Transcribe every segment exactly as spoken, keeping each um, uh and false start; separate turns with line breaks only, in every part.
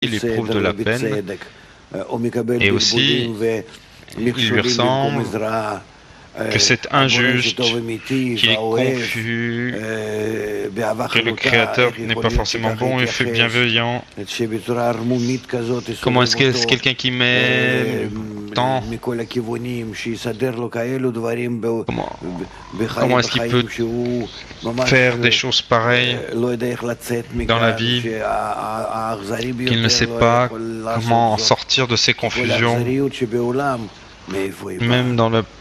il éprouve de la peine, et aussi il lui ressemble que c'est injuste, qu'il est confus, que le Créateur n'est pas forcément bon et fait bienveillant. Comment est-ce que c'est quelqu'un qui met tant Comment, comment est-ce qu'il peut faire des choses pareilles dans la vie, qu'il ne sait pas comment sortir de ces confusions, même dans le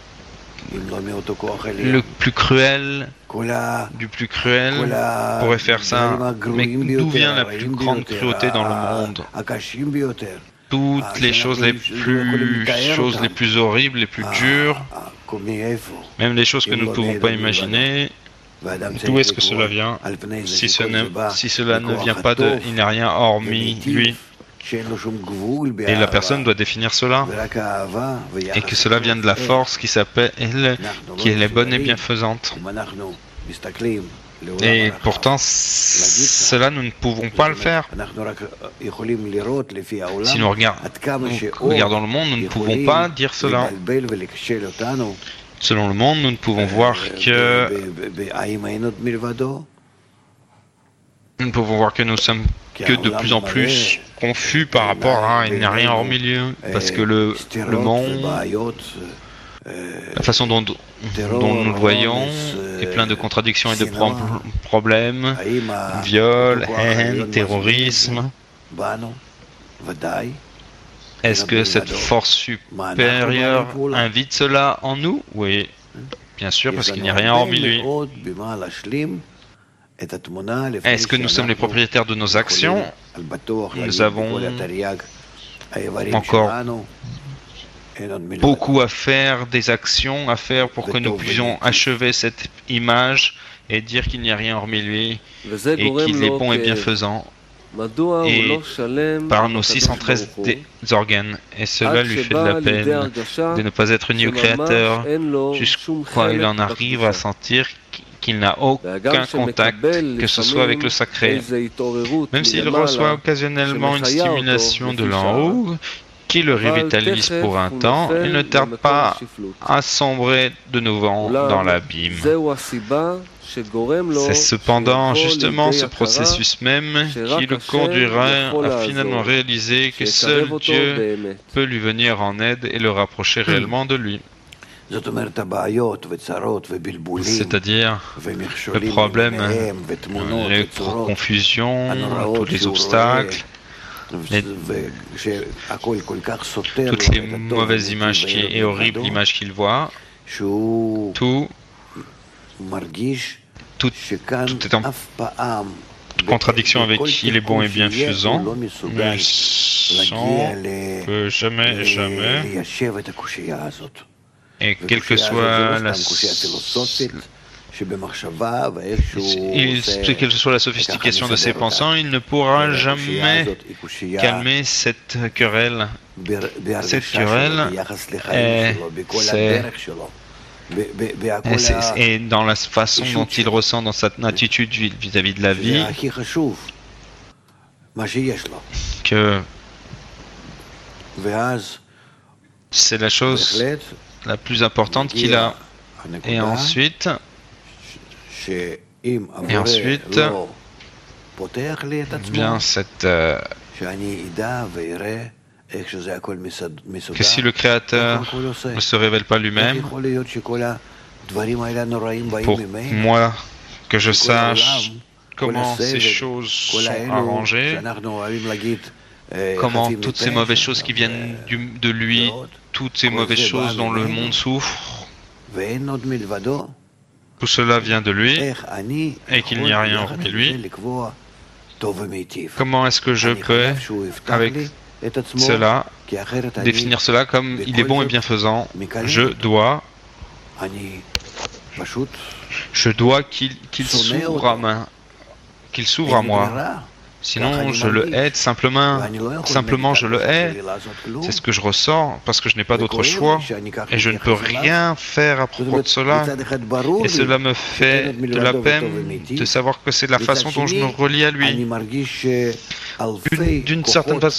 Le plus cruel du plus cruel pourrait faire ça. Mais d'où vient la plus grande cruauté dans le monde? Toutes les choses les plus, choses les plus horribles, les plus dures, même les choses que nous ne pouvons pas imaginer, d'où est-ce que cela vient? Si, ce ne, si cela ne vient pas de... Il n'y a rien hormis lui. Et la personne doit définir cela, et que cela vient de la force qui s'appelle, qui est bonne et bienfaisante. Et pourtant, cela, nous ne pouvons pas le faire. Si nous regardons, nous regardons le monde, nous ne pouvons pas dire cela. Selon le monde, nous ne pouvons voir que nous ne pouvons voir que nous sommes que de plus en plus confus par rapport à il n'y a rien hors milieu, parce que le, le monde, la façon dont, dont nous le voyons, est plein de contradictions et de pro problèmes, viol, haine, terrorisme. Est-ce que cette force supérieure invite cela en nous? Oui, bien sûr, parce qu'il n'y a rien hormis lui. Est-ce que nous sommes les propriétaires de nos actions? Nous avons encore beaucoup à faire, des actions à faire pour que nous puissions achever cette image et dire qu'il n'y a rien hormis lui et qu'il est bon et bienfaisant et par nos six cent treize organes. Et cela lui fait de la peine de ne pas être uni au Créateur jusqu'à il en arrive à sentir qu'il n'a aucun contact, que ce soit avec le sacré. Même s'il reçoit occasionnellement une stimulation de l'en haut, qui le revitalise pour un temps, il ne tarde pas à sombrer de nouveau dans l'abîme. C'est cependant justement ce processus même qui le conduira à finalement réaliser que seul Dieu peut lui venir en aide et le rapprocher réellement de lui. C'est-à-dire le problème, les confusions, tous les obstacles, les, toutes les mauvaises images qui, et horribles images qu'il voit, tout, tout, tout est en contradiction avec qui il est bon et bienfaisant, mais sans que jamais, jamais, et quelle que soit la, il, quelle que soit la sophistication de ses pensants, il ne pourra jamais calmer cette querelle. Cette querelle est, est, est dans la façon dont il ressent dans sa attitude vis-à-vis de la vie, que c'est la chose la plus importante qu'il a. Et ensuite, et ensuite, vient cette euh, que si le Créateur ne se révèle pas lui-même, pour moi, que je sache comment ces choses sont arrangées, comment toutes ces mauvaises choses qui viennent du, de lui, toutes ces mauvaises choses dont le monde souffre, tout cela vient de lui et qu'il n'y a rien hormis lui. Comment est-ce que je peux, avec cela, définir cela comme il est bon et bienfaisant? Je dois, je dois qu'il qu'il s'ouvre à main, qu'il s'ouvre à moi. Sinon, je le hais simplement, simplement je le hais. C'est ce que je ressens parce que je n'ai pas d'autre choix et je ne peux rien faire à propos de cela. Et cela me fait de la peine de savoir que c'est la façon dont je me relie à lui. D'une certaine façon,